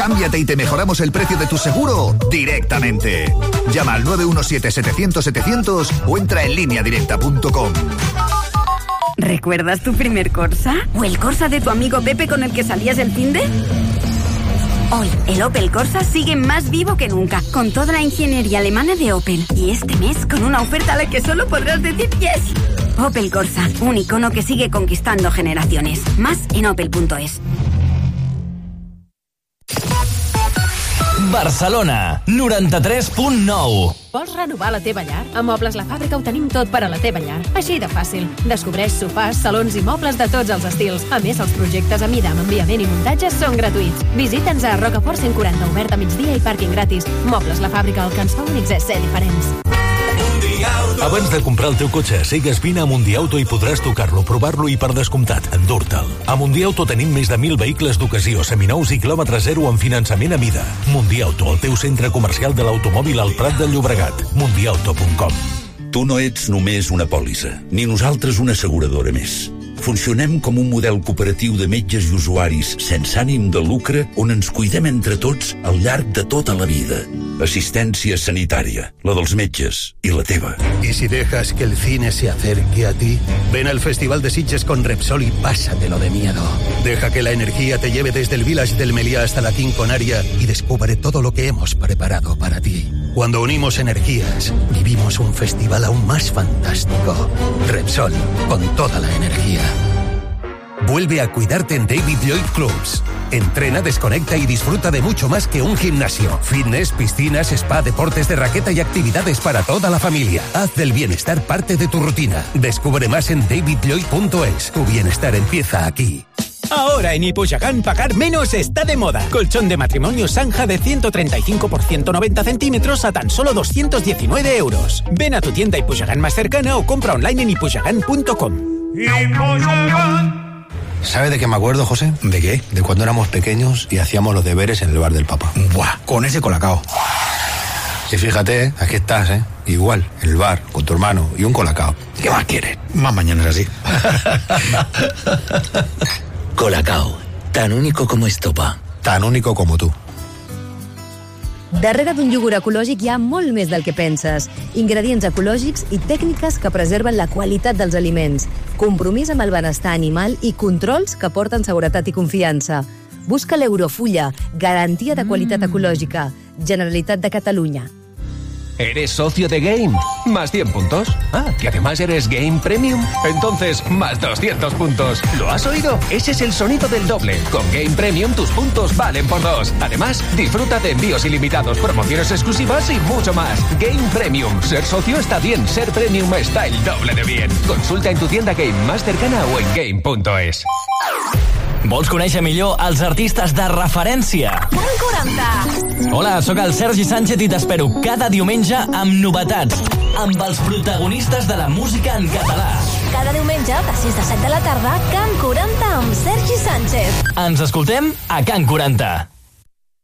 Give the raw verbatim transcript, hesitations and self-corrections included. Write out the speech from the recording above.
Cámbiate y te mejoramos el precio de tu seguro directamente. Llama al nueve uno siete setecientos setecientos o entra en línea directa punto com. ¿Recuerdas tu primer Corsa? ¿O el Corsa de tu amigo Pepe con el que salías el finde? Hoy, el Opel Corsa sigue más vivo que nunca, con toda la ingeniería alemana de Opel. Y este mes, con una oferta a la que solo podrás decir yes. Opel Corsa, un icono que sigue conquistando generaciones. Más en opel punto es. Barcelona, noranta-tres punt nou. Vols renovar la teva llar? A Mobles La Fàbrica ho tenim tot per a la teva llar. Així de fàcil. Descobreix sofàs, salons i mobles de tots els estils. A més, els projectes a mida amb enviament i muntatge són gratuïts. Visita'ns a Rocafort cent quaranta, obert a migdia i pàrquing gratis. Mobles La Fàbrica, el que ens fa únics és ser diferents. Abans de comprar el teu cotxe, sigues vine a Mundiauto i podràs tocar-lo, provar-lo i, per descomptat, endur-te'l. A Mundiauto tenim més de mil vehicles d'ocasió, seminous i quilòmetre zero amb finançament a mida. Mundiauto, el teu centre comercial de l'automòbil al Prat de Llobregat. mundiauto punt com. Tu no ets només una pòlissa, ni nosaltres una asseguradora més. Funcionem com un model cooperatiu de metges i usuaris sense ànim de lucre on ens cuidem entre tots al llarg de tota la vida. Assistència sanitària, la dels metges i la teva. ¿Y si dejas que el cine se acerque a ti? Ven al Festival de Sitges con Repsol y pásatelo de miedo. Deja que la energía te lleve desde el Village del Meliá hasta la Quinconaria y descubre todo lo que hemos preparado para ti. Cuando unimos energías, vivimos un festival aún más fantástico. Repsol, con toda la energía. Vuelve a cuidarte en David Lloyd Clubs. Entrena, desconecta y disfruta de mucho más que un gimnasio. Fitness, piscinas, spa, deportes de raqueta y actividades para toda la familia. Haz del bienestar parte de tu rutina. Descubre más en david lloyd punto es. Tu bienestar empieza aquí. Ahora en Hipoyagán pagar menos está de moda. Colchón de matrimonio Sanja de ciento treinta y cinco por ciento noventa centímetros a tan solo doscientos diecinueve euros. Ven a tu tienda Hipoyagán más cercana o compra online en hipoyagán punto com. ¿Sabe de qué me acuerdo, José? ¿De qué? De cuando éramos pequeños y hacíamos los deberes en el bar del Papa. Buah, con ese colacao. Y fíjate, ¿eh? Aquí estás, ¿eh? Igual, el bar, con tu hermano y un colacao. ¿Qué más quieres? Más mañanas así. Colacao, tan único como estopa. Tan único como tú. Darrere d'un iogurt ecològic hi ha molt més del que penses. Ingredients ecològics i tècniques que preserven la qualitat dels aliments. Compromís amb el benestar animal i controls que porten seguretat i confiança. Busca l'Eurofulla, garantia de qualitat ecològica. Generalitat de Catalunya. ¿Eres socio de Game? Más cien puntos. Ah, y además eres Game Premium. Entonces, más doscientos puntos. ¿Lo has oído? Ese es el sonido del doble. Con Game Premium tus puntos valen por dos. Además, disfruta de envíos ilimitados, promociones exclusivas y mucho más. Game Premium. Ser socio está bien. Ser Premium está el doble de bien. Consulta en tu tienda Game más cercana o en game punto es. Vols conèixer millor els artistes de referència? Can quaranta. Hola, sóc el Sergi Sánchez i t'espero cada diumenge amb novetats, amb els protagonistes de la música en català. Cada diumenge, de sis a set de la tarda, Can quaranta amb Sergi Sánchez. Ens escoltem a Can quaranta.